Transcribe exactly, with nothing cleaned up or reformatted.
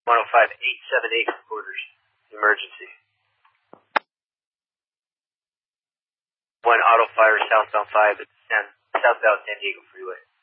one oh five eight seven eight quarters. Emergency. One auto fire southbound five at the San, southbound San Diego Freeway.